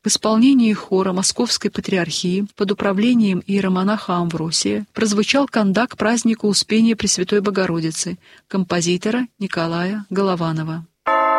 в исполнении хора Московской Патриархии под управлением иеромонаха Амвросия прозвучал кандак к празднику Успения Пресвятой Богородицы композитора Николая Голованова.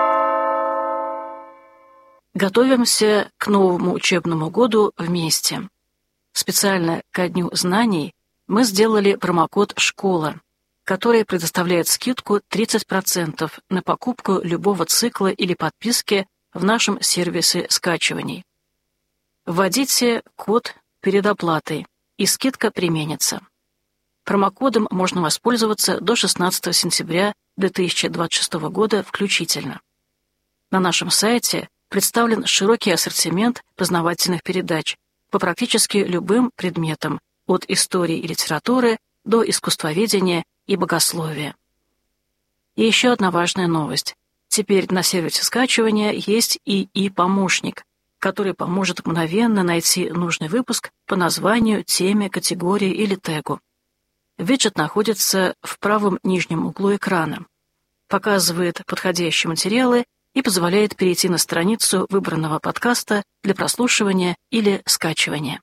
Готовимся к новому учебному году вместе. Специально ко Дню знаний мы сделали промокод «Школа», который предоставляет скидку 30% на покупку любого цикла или подписки в нашем сервисе скачиваний. Вводите код перед оплатой, и скидка применится. Промокодом можно воспользоваться до 16 сентября 2026 года включительно. На нашем сайте представлен широкий ассортимент познавательных передач по практически любым предметам, от истории и литературы до искусствоведения и богословия. И еще одна важная новость. Теперь на сервисе скачивания есть ИИ-помощник, который поможет мгновенно найти нужный выпуск по названию, теме, категории или тегу. Виджет находится в правом нижнем углу экрана, показывает подходящие материалы и позволяет перейти на страницу выбранного подкаста для прослушивания или скачивания.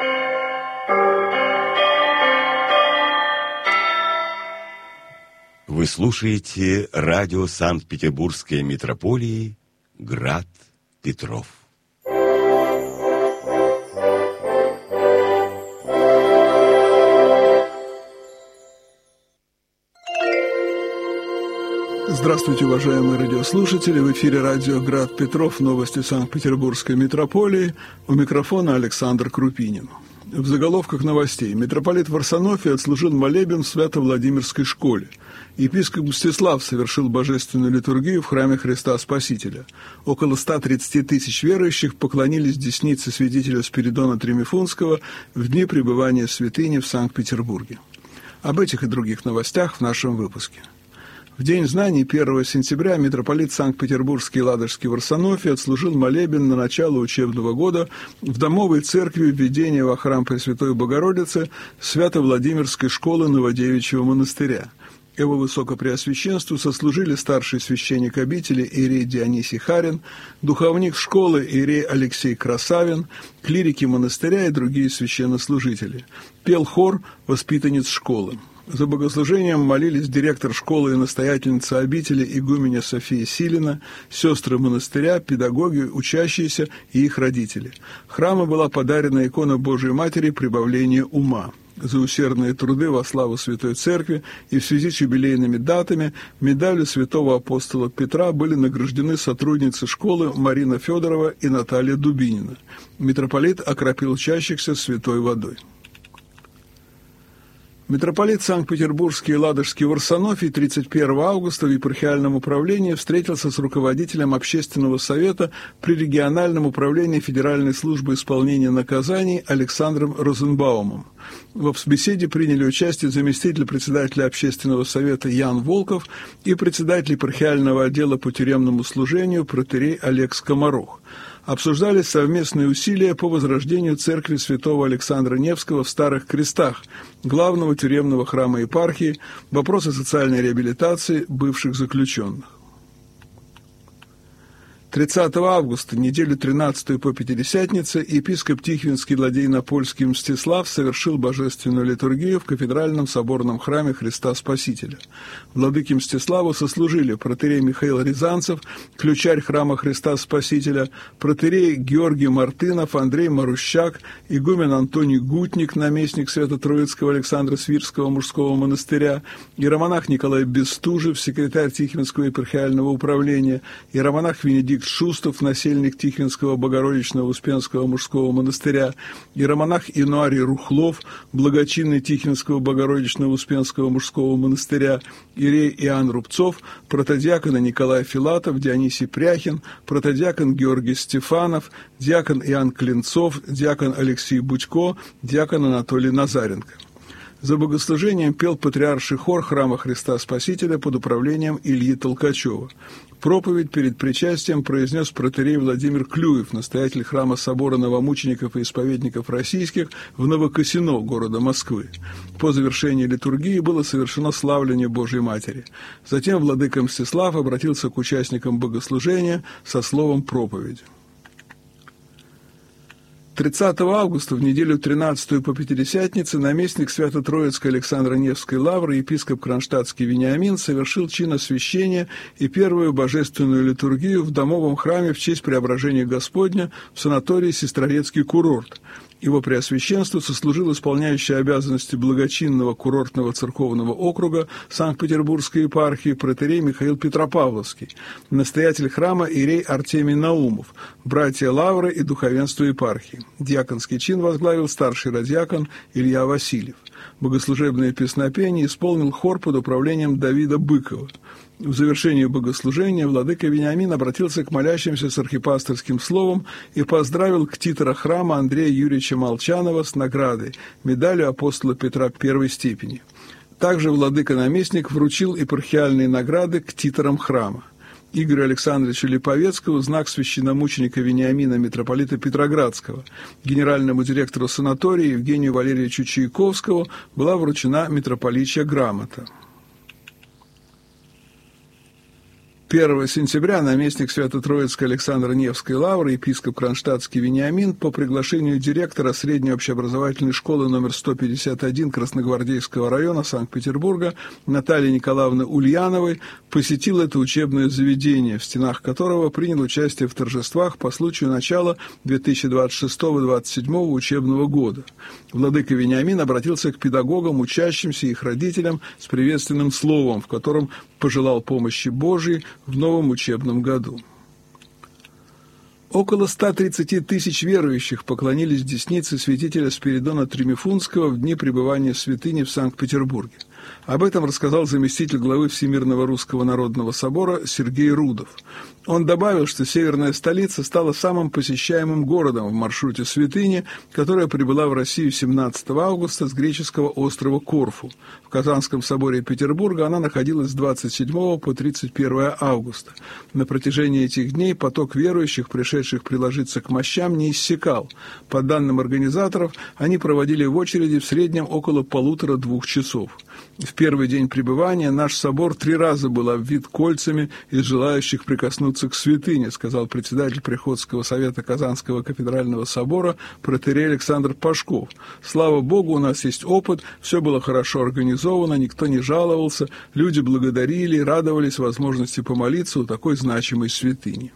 Вы слушаете радио Санкт-Петербургской митрополии «Град Петров». Здравствуйте, уважаемые радиослушатели! В эфире радио «Град Петров», новости Санкт-Петербургской митрополии. У микрофона Александр Крупинин. В заголовках новостей. Митрополит Варсонофий отслужил молебен в Свято-Владимирской школе. Епископ Мстислав совершил божественную литургию в храме Христа Спасителя. Около 130 тысяч верующих поклонились деснице святителя Спиридона Тремифунского в дни пребывания святыни в Санкт-Петербурге. Об этих и других новостях в нашем выпуске. В День знаний 1 сентября митрополит Санкт-Петербургский и Ладожский Варсонофий отслужил молебен на начало учебного года в домовой церкви введения во храм Пресвятой Богородицы Свято-Владимирской школы Новодевичьего монастыря. Его высокопреосвященству сослужили старший священник обители иерей Дионисий Харин, духовник школы иерей Алексей Красавин, клирики монастыря и другие священнослужители. Пел хор воспитанниц школы. За богослужением молились директор школы и настоятельница обители игуменя София Силина, сестры монастыря, педагоги, учащиеся и их родители. Храму была подарена икона Божией Матери «Прибавление ума». За усердные труды во славу Святой Церкви и в связи с юбилейными датами медалью святого апостола Петра были награждены сотрудницы школы Марина Федорова и Наталья Дубинина. Митрополит окропил учащихся святой водой. Митрополит Санкт-Петербургский и Ладожский Варсонофий 31 августа в епархиальном управлении встретился с руководителем общественного совета при региональном управлении Федеральной службы исполнения наказаний Александром Розенбаумом. В беседе приняли участие заместитель председателя общественного совета Ян Волков и председатель епархиального отдела по тюремному служению протоиерей Олег Скоморох. Обсуждались совместные усилия по возрождению церкви святого Александра Невского в Старых Крестах, главного тюремного храма епархии, вопросы социальной реабилитации бывших заключенных. 30 августа, неделю 13 по Пятидесятнице, епископ Тихвинский Ладейно-Польский Мстислав совершил божественную литургию в кафедральном соборном храме Христа Спасителя. Владыке Мстиславу сослужили протоиерей Михаил Рязанцев, ключарь храма Христа Спасителя, протоиерей Георгий Мартынов, Андрей Марущак, игумен Антоний Гутник, наместник Свято-Троицкого Александра Свирского мужского монастыря, иеромонах Николай Бестужев, секретарь Тихвинского епархиального управления, иеромонах Венедикт Шустов, насельник Тихвинского Богородичного Успенского мужского монастыря, иеромонах Инуарий Рухлов, благочинный Тихвинского Богородичного Успенского мужского монастыря, иерей Иоанн Рубцов, протодиакон Николай Филатов, Дионисий Пряхин, протодиакон Георгий Стефанов, диакон Иоанн Клинцов, диакон Алексей Будько, диакон Анатолий Назаренко. За богослужением пел патриарший хор храма Христа Спасителя под управлением Ильи Толкачева. Проповедь перед причастием произнес протоиерей Владимир Клюев, настоятель храма собора новомучеников и исповедников российских в Новокосино, города Москвы. По завершении литургии было совершено славление Божьей Матери. Затем владыка Мстислав обратился к участникам богослужения со словом проповеди. 30 августа, в неделю 13 по Пятидесятнице, наместник Свято-Троицкой Александро-Невской лавры, епископ Кронштадтский Вениамин, совершил чин освящения и первую божественную литургию в домовом храме в честь Преображения Господня в санатории Сестрорецкий курорт. Его Преосвященству сослужил исполняющий обязанности благочинного курортного церковного округа Санкт-Петербургской епархии протоиерей Михаил Петропавловский, настоятель храма иерей Артемий Наумов, братья лавры и духовенство епархии. Диаконский чин возглавил старший радиакон Илья Васильев. Богослужебное песнопение исполнил хор под управлением Давида Быкова. В завершении богослужения владыка Вениамин обратился к молящимся с архипасторским словом и поздравил ктитора храма Андрея Юрьевича Молчанова с наградой, медалью апостола Петра I степени. Также владыка-наместник вручил епархиальные награды ктиторам храма. Игорю Александровичу Липовецкому знак священномученика Вениамина митрополита Петроградского, генеральному директору санатория Евгению Валерьевичу Чайковскому была вручена митрополичья грамота. 1 сентября наместник Свято-Троицкой Александро-Невской лавры, епископ Кронштадтский Вениамин, по приглашению директора средней общеобразовательной школы номер 151 Красногвардейского района Санкт-Петербурга Натальи Николаевны Ульяновой посетил это учебное заведение, в стенах которого принял участие в торжествах по случаю начала 2026-2027 учебного года. Владыка Вениамин обратился к педагогам, учащимся и их родителям с приветственным словом, в котором пожелал помощи Божией в новом учебном году. Около 130 тысяч верующих поклонились деснице святителя Спиридона Тримифунского в дни пребывания святыни в Санкт-Петербурге. Об этом рассказал заместитель главы Всемирного Русского Народного Собора Сергей Рудов. Он добавил, что северная столица стала самым посещаемым городом в маршруте святыни, которая прибыла в Россию 17 августа с греческого острова Корфу. В Казанском соборе Петербурга она находилась с 27 по 31 августа. На протяжении этих дней поток верующих, пришедших приложиться к мощам, не иссякал. По данным организаторов, они проводили в очереди в среднем около 1,5-2 часов. В первый день пребывания наш собор 3 раза был обвит кольцами из желающих прикоснуться к святыне, сказал председатель Приходского совета Казанского кафедрального собора протоиерей Александр Пашков. Слава Богу, у нас есть опыт, все было хорошо организовано, никто не жаловался, люди благодарили, радовались возможности помолиться у такой значимой святыни.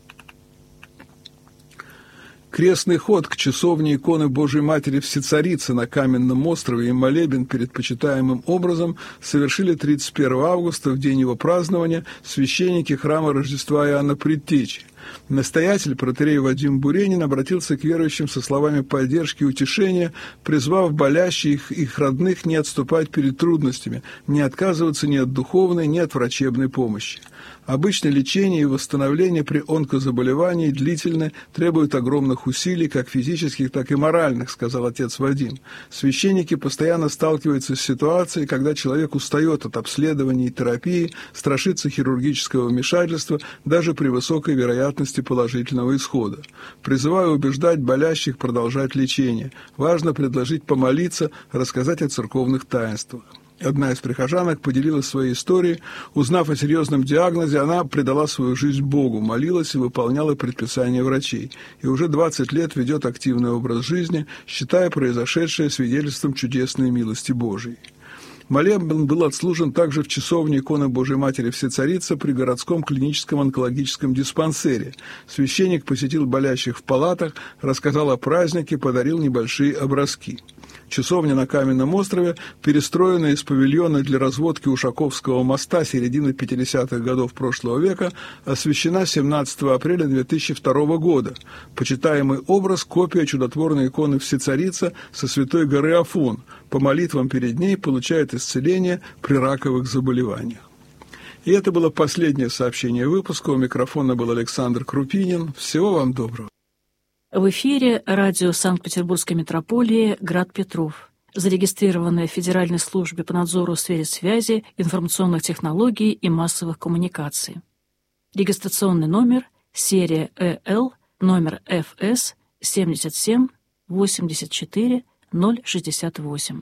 Крестный ход к часовне иконы Божией Матери Всецарицы на Каменном острове и молебен перед почитаемым образом совершили 31 августа, в день его празднования, священники храма Рождества Иоанна Предтечи. Настоятель протоиерей Вадим Буренин обратился к верующим со словами поддержки и утешения, призвав болящих их родных не отступать перед трудностями, не отказываться ни от духовной, ни от врачебной помощи. Обычно лечение и восстановление при онкозаболевании длительны, требуют огромных усилий, как физических, так и моральных, сказал отец Вадим. Священники постоянно сталкиваются с ситуацией, когда человек устает от обследований и терапии, страшится хирургического вмешательства, даже при высокой вероятности положительного исхода. Призываю убеждать болящих продолжать лечение. Важно предложить помолиться, рассказать о церковных таинствах. Одна из прихожанок поделилась своей историей. Узнав о серьезном диагнозе, она предала свою жизнь Богу, молилась и выполняла предписания врачей. И уже 20 лет ведет активный образ жизни, считая произошедшее свидетельством чудесной милости Божией. Молебен был отслужен также в часовне иконы Божией Матери Всецарицы при городском клиническом онкологическом диспансере. Священник посетил болящих в палатах, рассказал о празднике, подарил небольшие образки. Часовня на Каменном острове, перестроенная из павильона для разводки Ушаковского моста середины 50-х годов прошлого века, освящена 17 апреля 2002 года. Почитаемый образ – копия чудотворной иконы Всецарица со Святой горы Афон. По молитвам перед ней получает исцеление при раковых заболеваниях. И это было последнее сообщение выпуска. У микрофона был Александр Крупинин. Всего вам доброго. В эфире радио Санкт-Петербургской митрополии «Град Петров», зарегистрированное в Федеральной службе по надзору в сфере связи, информационных технологий и массовых коммуникаций. Регистрационный номер, серия ЭЛ, номер ФС 77 84 068.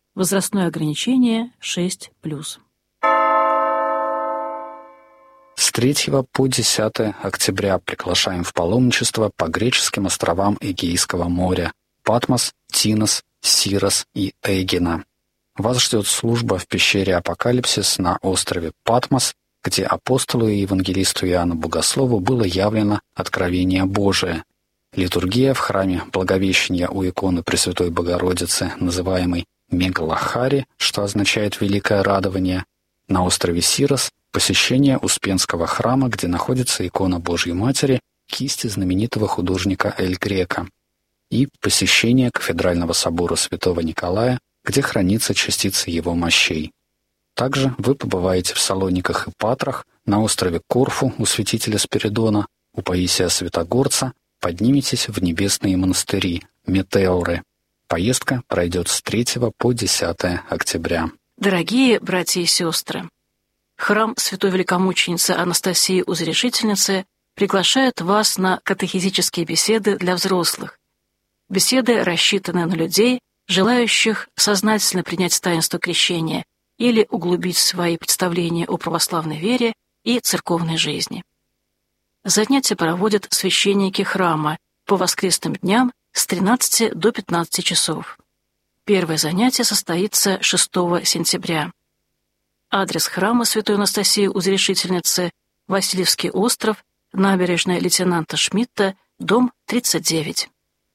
Возрастное ограничение 6+. С 3 по 10 октября приглашаем в паломничество по греческим островам Эгейского моря – Патмос, Тинос, Сирос и Эгина. Вас ждет служба в пещере Апокалипсис на острове Патмос, где апостолу и евангелисту Иоанну Богослову было явлено откровение Божие. Литургия в храме Благовещения у иконы Пресвятой Богородицы, называемой Мегалахари, что означает «великое радование». На острове Сирос посещение Успенского храма, где находится икона Божьей Матери, кисти знаменитого художника Эль Греко, и посещение кафедрального собора святого Николая, где хранится частица его мощей. Также вы побываете в Салониках и Патрах, на острове Корфу у святителя Спиридона, у Паисия Святогорца, подниметесь в небесные монастыри, метеоры. Поездка пройдет с 3 по 10 октября. Дорогие братья и сестры, храм Святой Великомученицы Анастасии Узрешительницы приглашает вас на катехизические беседы для взрослых. Беседы рассчитаны на людей, желающих сознательно принять таинство крещения или углубить свои представления о православной вере и церковной жизни. Занятия проводят священники храма по воскресным дням с 13 до 15 часов. Первое занятие состоится 6 сентября. Адрес храма Святой Анастасии Узрешительницы – Васильевский остров, набережная лейтенанта Шмидта, дом 39.